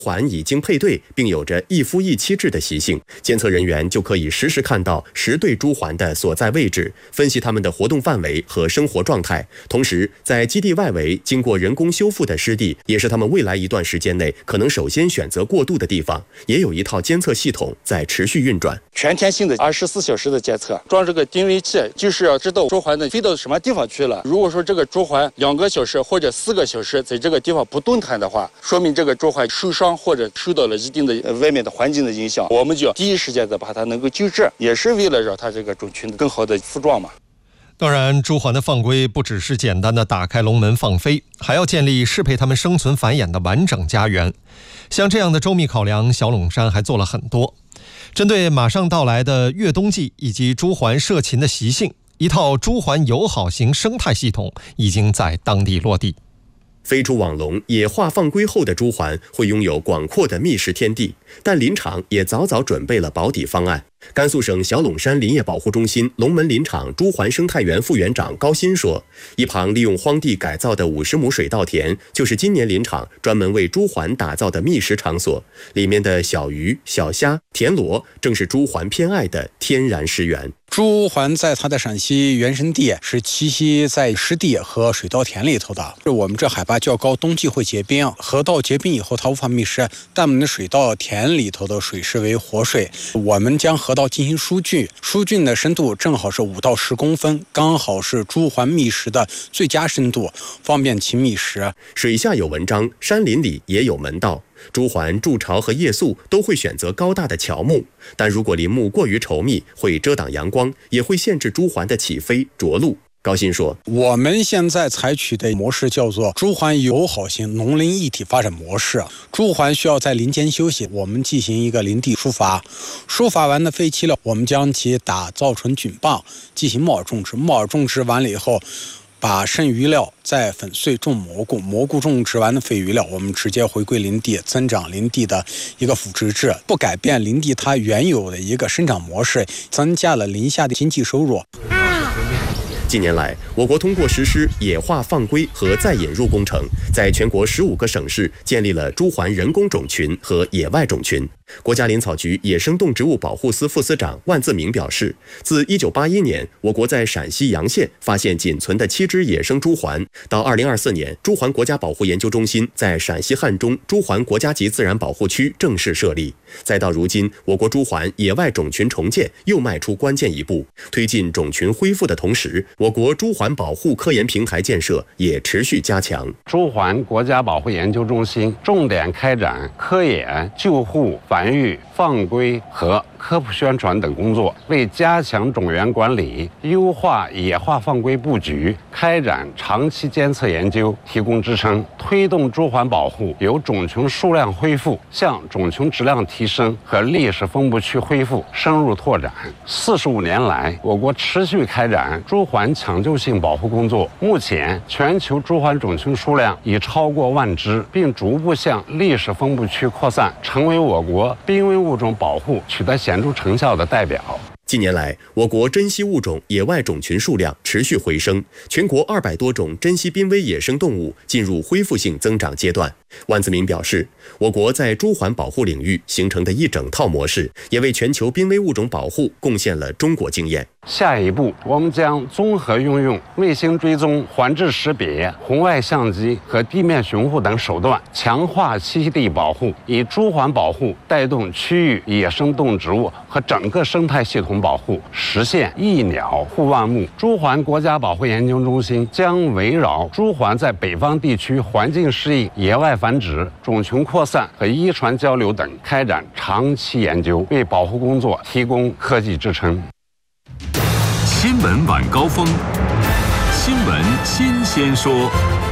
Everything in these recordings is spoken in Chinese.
环已经配对并有着一夫一妻制的习性，监测人员就可以实时看到10对猪环的所在位置，分析它们的活动范围和生活状态。同时，在基地外围经过人工修复的湿地，也是它们未来一段时间内可能首先选择过渡的地方，也有一套监测系统在持续运转。 全天性的24小时的监测，装这个定位器，就是要知道猪环的飞到什么地方去了。如果说这个猪环2个小时或者4个小时在这个地方不动弹的话，说明这个猪环受伤或者受到了一定的外面的环境的影响，我们就要第一时间的把它能够救治，也是为了让它这个种群更好的复壮嘛。 当然，猪环的放归不只是简单的打开笼门放飞，还要建立适配它们生存繁衍的完整家园。像这样的周密考量，小陇山还做了很多。针对马上到来的越冬季以及猪环涉禽的习性，一套猪环友好型生态系统已经在当地落地。 飞出网笼，野化放归后的猪环会拥有广阔的觅食天地，但林场也早早准备了保底方案。甘肃省小陇山林业保护中心龙门林场猪环生态园副园长高鑫说，一旁利用荒地改造的50亩水稻田，就是今年林场专门为猪环打造的觅食场所，里面的小鱼、小虾、田螺正是猪环偏爱的天然食源。 猪环在它的陕西原生地是栖息在湿地和水稻田里头的。我们这海拔较高，冬季会结冰，河道结冰以后它无法觅食，但我们的水稻田里头的水视为活水。我们将河道进行疏浚，疏浚的深度正好是5到10公分，刚好是猪环觅食的最佳深度，方便其觅食。 水下有文章，山林里也有门道。猪环筑巢和夜宿都会选择高大的乔木，但如果林木过于稠密，会遮挡阳光，也会限制猪环的起飞着陆。高鑫说， 我们现在采取的模式叫做猪环友好型农林一体发展模式。猪环需要在林间休息，我们进行一个林地疏伐，疏伐完的废弃了，我们将其打造成菌棒，进行木耳种植。木耳种植完了以后，把剩余料再粉碎种蘑菇，蘑菇种植完的废余料，我们直接回归林地，增长林地的一个腐殖质，不改变林地它原有的一个生长模式，增加了林下的经济收入。 近年来，我国通过实施野化放归和再引入工程，在全国15个省市建立了猪环人工种群和野外种群。国家林草局野生动植物保护司副司长万自明表示，自1981年我国在陕西洋县发现仅存的7只野生猪环，到2024年猪环国家保护研究中心在陕西汉中猪环国家级自然保护区正式设立，再到如今我国猪环野外种群重建又迈出关键一步。推进种群恢复的同时，我国猪环保护科研平台建设也持续加强。 猪环国家保护研究中心重点开展科研、救护、繁育、放归和科普宣传等工作，为加强种源管理、优化野化放归布局、开展长期监测研究提供支撑，推动猪环保护由种群数量恢复向种群质量提升和历史分布区恢复深入拓展。45年来，我国持续开展猪环抢救性保护工作，目前全球猪环种群数量已超过1万只，并逐步向历史分布区扩散，成为我国濒危物种保护取得显著成效的代表。 近年来，我国珍稀物种野外种群数量持续回升，全国200多种珍稀濒危野生动物进入恢复性增长阶段。万自明表示，我国在猪环保护领域形成的一整套模式，也为全球濒危物种保护贡献了中国经验。 下一步，我们将综合运用卫星追踪、环质识别、红外相机和地面巡护等手段，强化栖息地保护，以猪环保护带动区域野生动植物和整个生态系统保护，实现一鸟护万物。猪环国家保护研究中心将围绕猪环在北方地区环境适应、野外繁殖、种群扩散和遗传交流等开展长期研究，为保护工作提供科技支撑。 新闻晚高峰，新闻新鲜说。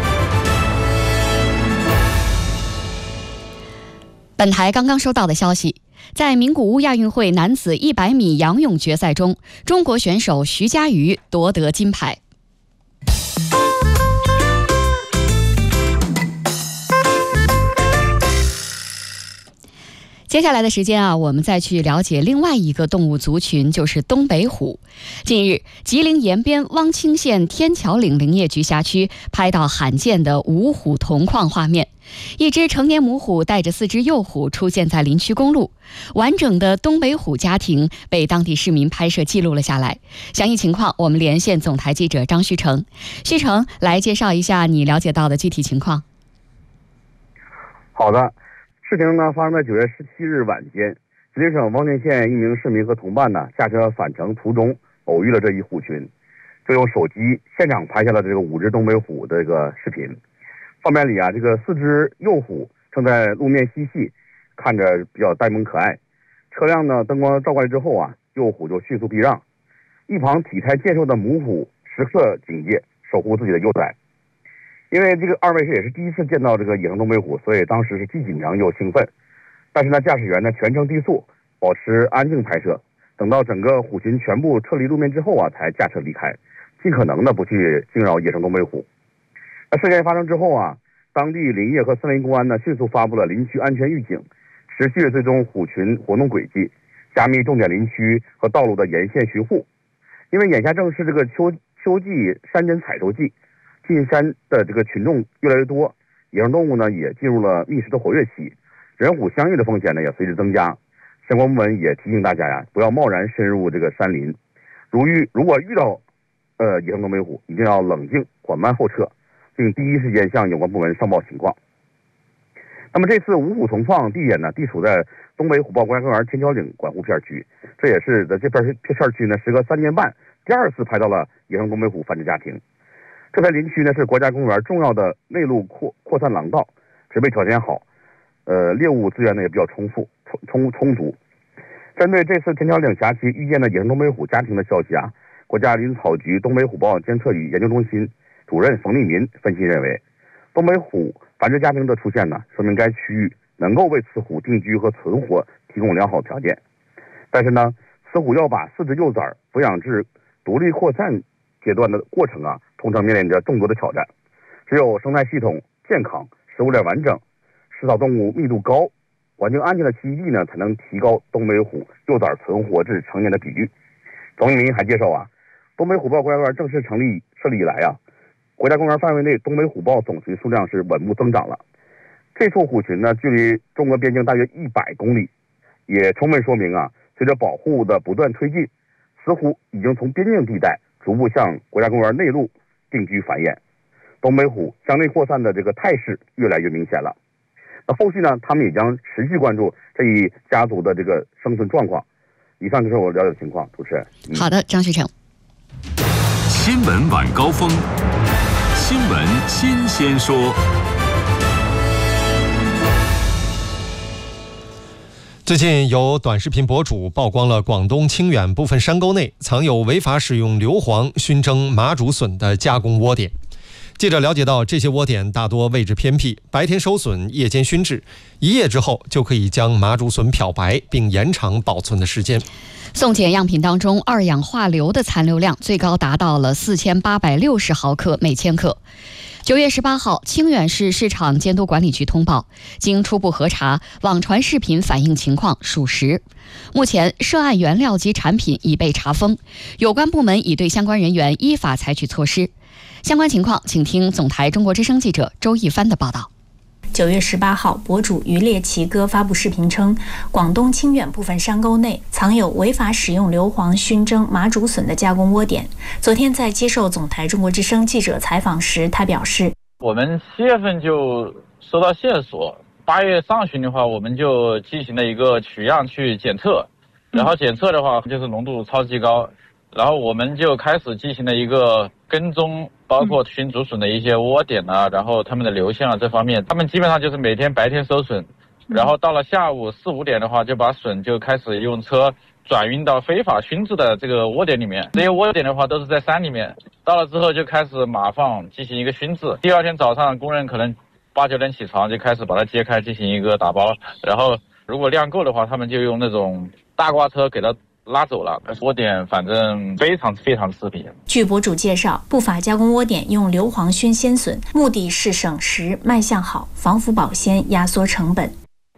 本台刚刚收到的消息，在名古屋亚运会男子100米仰泳决赛中，中国选手徐嘉余夺得金牌。接下来的时间我们再去了解另外一个动物族群，就是东北虎。近日，吉林延边汪清县天桥岭林业局辖区拍到罕见的五虎同框画面， 一只成年母虎带着4只幼虎出现在林区公路，完整的东北虎家庭被当地市民拍摄记录了下来。详细情况，我们连线总台记者张旭成。旭成，来介绍一下你了解到的具体情况。 好的，事情呢发生在9月17日晚间，吉林省汪定县一名市民和同伴呢下车返程途中偶遇了这一虎群，就用手机现场拍下了这个5只东北虎的这个视频。画面里啊，这个4只幼虎正在路面嬉戏，看着比较呆萌可爱。车辆呢灯光照过来之后啊，幼虎就迅速避让，一旁体态健硕的母虎时刻警戒，守护自己的幼崽。因为这个2位是也是第一次见到这个野生东北虎，所以当时是既紧张又兴奋。但是呢，驾驶员呢全程低速，保持安静拍摄。等到整个虎群全部撤离路面之后啊，才驾车离开，尽可能的不去惊扰野生东北虎。那事件发生之后啊，当地林业和森林公安呢迅速发布了林区安全预警，持续追踪虎群活动轨迹，加密重点林区和道路的沿线巡护。因为眼下正是这个秋季山珍采收季，进山的这个群众越来越多，野生动物呢也进入了觅食的活跃期，人虎相遇的风险呢也随之增加。相关部门也提醒大家呀，不要贸然深入这个山林。如果遇到野生东北虎，一定要冷静缓慢后撤，并第一时间向有关部门上报情况。那么这次五虎同放地点呢，地处在东北虎豹国家公园天桥岭管护片区，这也是在这片区呢，时隔3年半第2次拍到了野生东北虎繁殖家庭。这片林区呢是国家公园重要的内陆扩散廊道，植被条件好，猎物资源呢也比较充足。针对这次天桥岭辖区遇见的野生东北虎家庭的消息啊，国家林草局东北虎豹监测与研究中心主任冯立民分析认为，东北虎繁殖家庭的出现呢，说明该区域能够为雌虎定居和存活提供良好条件。但是呢，雌虎要把4只幼崽抚养至独立扩散阶段的过程啊，通常面临着众多的挑战。只有生态系统健康、食物链完整、食草动物密度高、环境安全的栖息地呢，才能提高东北虎幼崽存活至成年的比率。冯立民还介绍啊，东北虎豹国家公园正式设立以来啊，国家公园范围内东北虎豹总群数量是稳步增长了。这处虎群呢，距离中国边境大约100公里，也充分说明啊，随着保护的不断推进，雌虎已经从边境地带逐步向国家公园内陆定居繁衍，东北虎向内扩散的这个态势越来越明显了。那后续呢，他们也将持续关注这一家族的这个生存状况。以上就是我了解的情况，主持人。 好的，张旭成。 新闻晚高峰，新闻新鲜说。 最近有短视频博主曝光了广东清远部分山沟内藏有违法使用硫磺熏蒸麻竹笋的加工窝点。记者了解到，这些窝点大多位置偏僻，白天收笋，夜间熏制，1夜之后就可以将麻竹笋漂白，并延长保存的时间。 送检样品当中，2氧化硫的残留量最高达到了4860毫克每千克。9月18号，清远市市场监督管理局通报，经初步核查，网传视频反映情况属实。目前，涉案原料及产品已被查封，有关部门已对相关人员依法采取措施。相关情况，请听总台中国之声记者周一帆的报道。 9月18号，博主渔猎奇哥发布视频称，广东清远部分山沟内藏有违法使用硫磺熏蒸麻竹笋的加工窝点。昨天在接受总台中国之声记者采访时，他表示， 我们7月份就收到线索，8月上旬的话，我们就进行了一个取样去检测，然后检测的话就是浓度超级高，然后我们就开始进行了一个跟踪，包括熏竹笋的一些窝点啊，然后他们的流向啊这方面，他们基本上就是每天白天收笋，然后到了下午4、5点的话，就把笋就开始用车转运到非法熏制的这个窝点里面。这些窝点的话都是在山里面，到了之后就开始码放进行一个熏制。第2天早上，工人可能8、9点起床就开始把它揭开进行一个打包，然后如果量够的话，他们就用那种大挂车给它拉走了。窝点反正非常刺鼻。 据博主介绍，不法加工窝点用硫磺熏鲜笋，目的是省时、卖相好、防腐保鲜、压缩成本。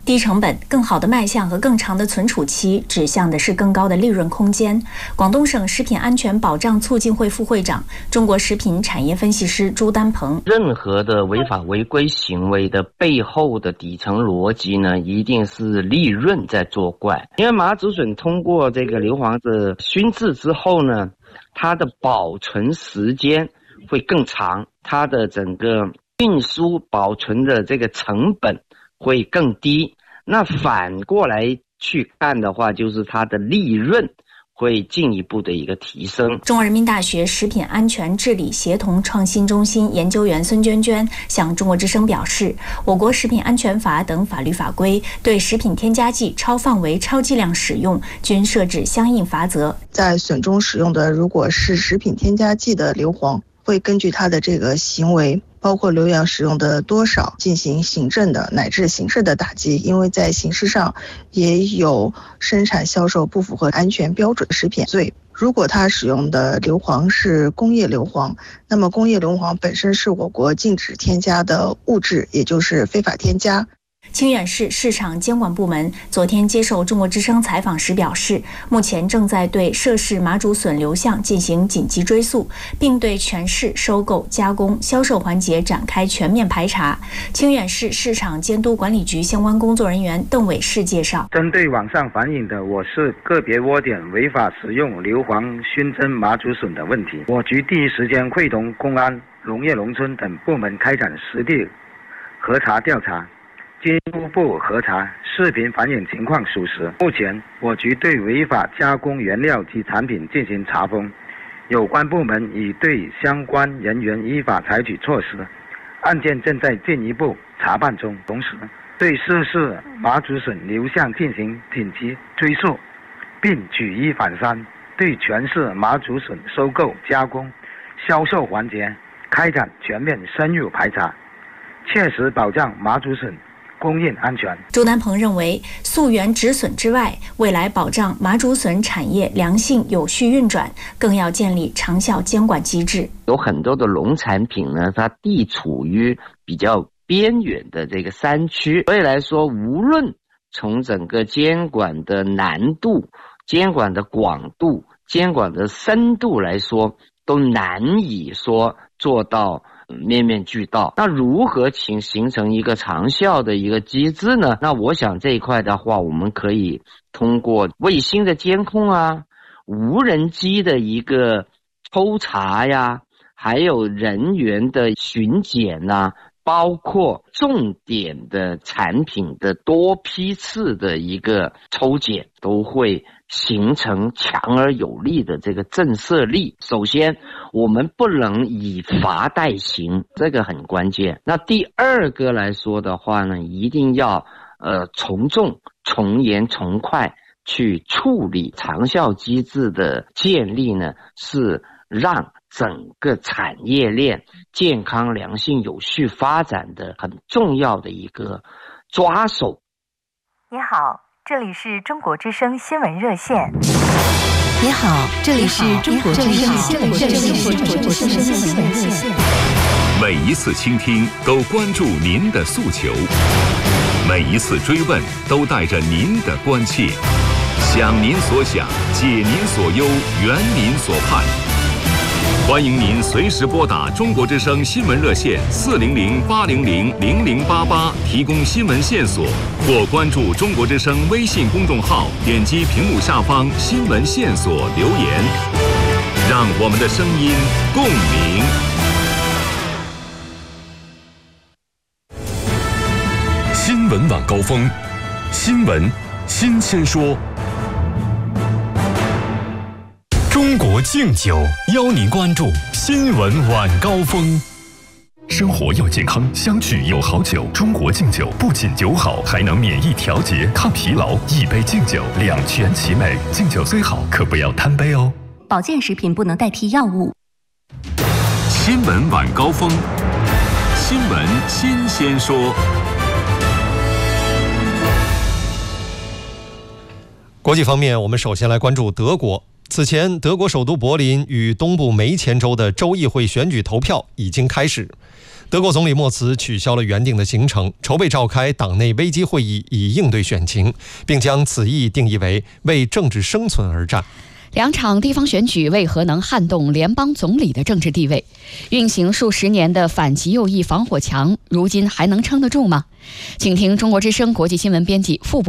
低成本、更好的卖相和更长的存储期，指向的是更高的利润空间。广东省食品安全保障促进会副会长、中国食品产业分析师朱丹鹏： 任何的违法违规行为的背后的底层逻辑呢，一定是利润在作怪。因为麻竹笋通过这个硫磺的熏制之后呢，它的保存时间会更长，它的整个运输保存的这个成本会更低。那反过来去看的话，就是它的利润会进一步的一个提升。 中国人民大学食品安全治理协同创新中心研究员孙娟娟向中国之声表示，我国食品安全法等法律法规对食品添加剂超范围、超剂量使用均设置相应罚则。 在笋中使用的如果是食品添加剂的硫磺，会根据它的这个行为，包括硫氧使用的多少，进行行政的乃至刑事的打击。因为在刑事上也有生产销售不符合安全标准食品罪。如果它使用的硫磺是工业硫磺，那么工业硫磺本身是我国禁止添加的物质，也就是非法添加。 清远市市场监管部门昨天接受中国之声采访时表示，目前正在对涉事麻竹笋流向进行紧急追溯，并对全市收购、加工、销售环节展开全面排查。清远市市场监督管理局相关工作人员邓伟士介绍， 针对网上反映的我市个别窝点违法使用硫磺熏蒸麻竹笋的问题，我局第一时间会同公安、农业农村等部门开展实地核查调查，经初步核查，视频反映情况属实。目前，我局对违法加工原料及产品进行查封，有关部门已对相关人员依法采取措施，案件正在进一步查办中。同时，对涉事麻竹笋流向进行紧急追溯，并举一反三，对全市麻竹笋收购、加工、销售环节开展全面深入排查，切实保障麻竹笋供应安全。 朱丹鹏认为，溯源止损之外，未来保障麻竹笋产业良性有序运转，更要建立长效监管机制。 有很多的农产品呢，它地处于比较边远的这个山区，所以来说，无论从整个监管的难度、监管的广度、监管的深度来说，都难以说做到面面俱到。那如何形成一个长效的一个机制呢？那我想这一块的话，我们可以通过卫星的监控啊，无人机的一个抽查呀，还有人员的巡检啊，包括重点的产品的多批次的一个抽检，都会形成强而有力的这个震慑力。首先，我们不能以罚代行，这个很关键。那第二个来说的话呢，一定要从重、从严、从快去处理。长效机制的建立呢，是让整个产业链健康、良性、有序发展的很重要的一个抓手。 你好，这里是中国之声新闻热线。你好，这里是中国之声新闻热线。 每一次倾听都关注您的诉求，每一次追问都带着您的关切，想您所想，解您所忧，圆您所盼。欢迎您随时拨打中国之声新闻热线400-800-0088提供新闻线索，或关注中国之声微信公众号，点击屏幕下方新闻线索留言，让我们的声音共鸣。新闻晚高峰，新闻新鲜说。中国敬酒邀您关注新闻晚高峰。生活要健康，相聚有好酒。中国敬酒不仅酒好，还能免疫调节、抗疲劳。一杯敬酒，两全其美。敬酒最好，可不要贪杯哦。 保健食品不能代替药物。 新闻晚高峰，新闻新鲜说。 国际方面，我们首先来关注德国。此前，德国首都柏林与东部梅前州的州议会选举投票已经开始。 德国总理默茨取消了原定的行程，筹备召开党内危机会议以应对选情，并将此役定义为为政治生存而战。 2场地方选举为何能撼动联邦总理的政治地位？运行数十年的反极右翼防火墙，如今还能撑得住吗？请听中国之声国际新闻编辑傅博